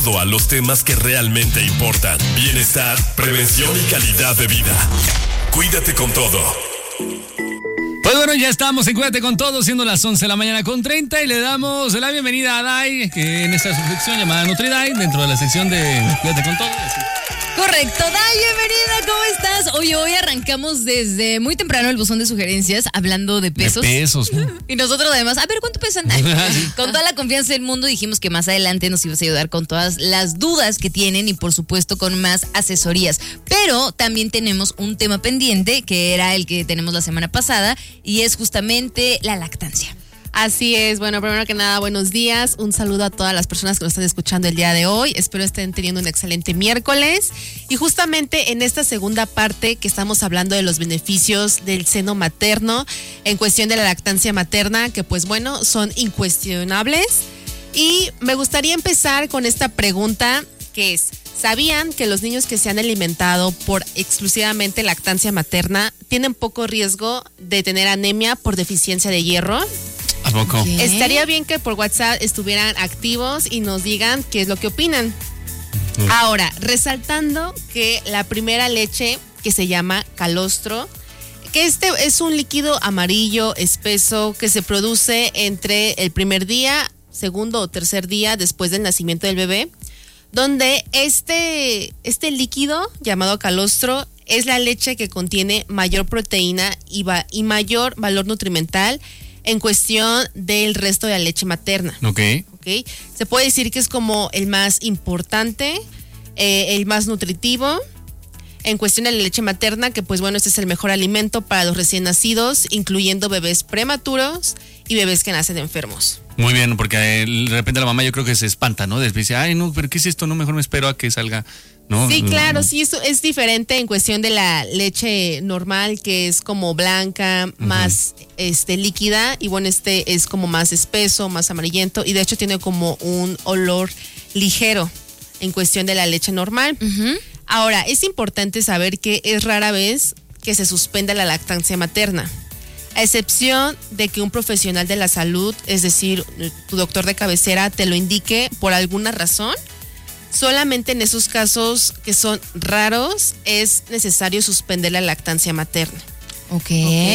enfocado a los temas que realmente importan: bienestar, prevención y calidad de vida. Cuídate con todo. Pues bueno, ya estamos en Cuídate con Todo, siendo las 11 de la mañana con 30, y le damos la bienvenida a Dai, que en esta sección llamada NutriDai, dentro de la sección de Cuídate con Todo. Correcto, Dai, bienvenida, ¿cómo estás? Hoy arrancamos desde muy temprano el buzón de sugerencias, hablando de pesos. De pesos, ¿no? Y nosotros además, a ver, ¿cuánto pesan? Con toda la confianza del mundo dijimos que más adelante nos ibas a ayudar con todas las dudas que tienen y por supuesto con más asesorías. Pero también tenemos un tema pendiente, que era el que tenemos la semana pasada, y es justamente la lactancia. Así es, bueno, primero que nada, buenos días, un saludo a todas las personas que nos están escuchando el día de hoy, espero estén teniendo un excelente miércoles, y justamente en esta segunda parte que estamos hablando de los beneficios del seno materno en cuestión de la lactancia materna, que pues bueno, son incuestionables, y me gustaría empezar con esta pregunta que es: ¿sabían que los niños que se han alimentado por exclusivamente lactancia materna tienen poco riesgo de tener anemia por deficiencia de hierro? ¿A poco? ¿Qué? Estaría bien que por WhatsApp estuvieran activos y nos digan qué es lo que opinan. Ahora, resaltando que la primera leche, que se llama calostro, que este es un líquido amarillo espeso que se produce entre el primer día, segundo o tercer día después del nacimiento del bebé, donde este líquido llamado calostro es la leche que contiene mayor proteína y mayor valor nutrimental en cuestión del resto de la leche materna. Ok. Se puede decir que es como el más importante, el más nutritivo en cuestión de la leche materna, que pues bueno, este es el mejor alimento para los recién nacidos, incluyendo bebés prematuros y bebés que nacen enfermos. Muy bien, porque de repente la mamá yo creo que se espanta, ¿no? Después dice, ay, no, pero ¿qué es esto? No, mejor me espero a que salga, ¿no? Sí, claro, sí, eso es diferente en cuestión de la leche normal, que es como blanca, más líquida, y bueno, este es como más espeso, más amarillento, y de hecho tiene como un olor ligero en cuestión de la leche normal. Ahora, es importante saber que es rara vez que se suspenda la lactancia materna, a excepción de que un profesional de la salud, es decir, tu doctor de cabecera, te lo indique por alguna razón. Solamente en esos casos que son raros es necesario suspender la lactancia materna. Ok.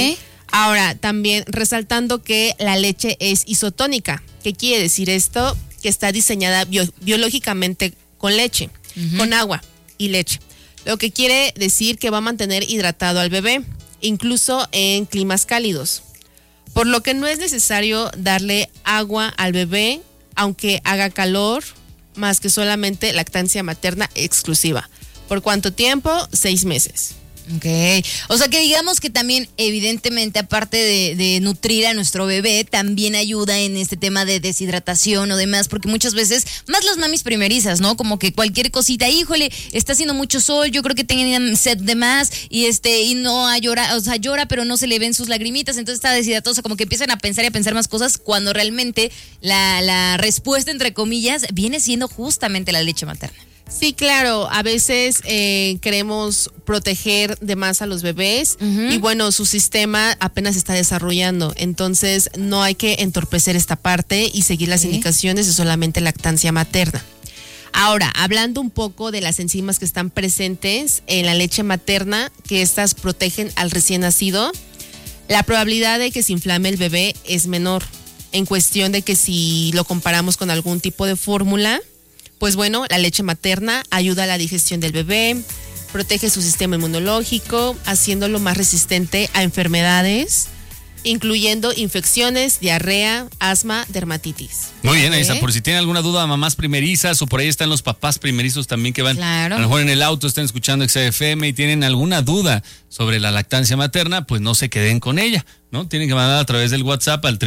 Ahora, también resaltando que la leche es isotónica. ¿Qué quiere decir esto? Que está diseñada biológicamente con leche, con agua y leche. Lo que quiere decir que va a mantener hidratado al bebé, incluso en climas cálidos. Por lo que no es necesario darle agua al bebé, aunque haga calor, más que solamente lactancia materna exclusiva. ¿Por cuánto tiempo? 6 meses. Ok, o sea que digamos que también evidentemente aparte de nutrir a nuestro bebé, también ayuda en este tema de deshidratación o demás, porque muchas veces, más las mamis primerizas, ¿no? Como que cualquier cosita, híjole, está haciendo mucho sol, yo creo que tenían sed de más y no llora, o sea, llora pero no se le ven sus lagrimitas, entonces está deshidratado, como que empiezan a pensar más cosas cuando realmente la respuesta, entre comillas, viene siendo justamente la leche materna. Sí, claro, a veces queremos proteger de más a los bebés y bueno, su sistema apenas está desarrollando, entonces no hay que entorpecer esta parte y seguir las indicaciones de solamente lactancia materna. Ahora, hablando un poco de las enzimas que están presentes en la leche materna, que estas protegen al recién nacido, la probabilidad de que se inflame el bebé es menor, en cuestión de que si lo comparamos con algún tipo de fórmula, pues bueno, la leche materna ayuda a la digestión del bebé, protege su sistema inmunológico, haciéndolo más resistente a enfermedades, incluyendo infecciones, diarrea, asma, dermatitis. Muy bien, Aisa, por si tienen alguna duda, mamás primerizas, o por ahí están los papás primerizos también que van, claro, a lo mejor en el auto están escuchando XFM y tienen alguna duda sobre la lactancia materna, pues no se queden con ella, ¿no? Tienen que mandar a través del WhatsApp al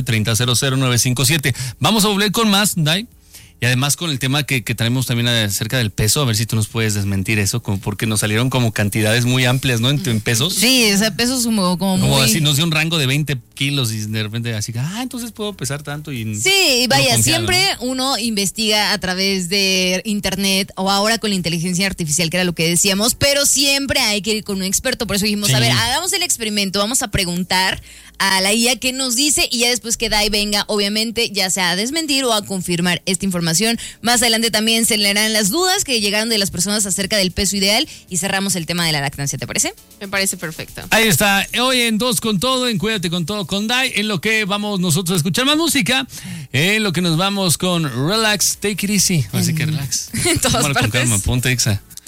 777-300957. Vamos a volver con más, Dai. Y además con el tema que traemos también acerca del peso, a ver si tú nos puedes desmentir eso, como porque nos salieron como cantidades muy amplias, ¿no? En pesos. Sí, o sea, pesos como muy... así, nos dio un rango de 20 kilos y de repente así, entonces puedo pesar tanto y... Sí, vaya, no siempre uno investiga a través de internet o ahora con la inteligencia artificial, que era lo que decíamos, pero siempre hay que ir con un experto, por eso dijimos, a ver, hagamos el experimento, vamos a preguntar a la IA que nos dice y ya después que Dai venga, obviamente, ya sea a desmentir o a confirmar esta información. Más adelante también se leerán las dudas que llegaron de las personas acerca del peso ideal y cerramos el tema de la lactancia, ¿te parece? Me parece perfecto. Ahí está, hoy en Dos con Todo, en Cuídate con Todo con Dai, en lo que vamos nosotros a escuchar más música, en lo que nos vamos con Relax, Take It Easy, así que relax. En todas Tómalo partes. con calma, ponte Exa.